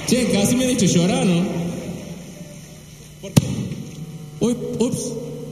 Che, casi me he hecho llorar, ¿no? Ups.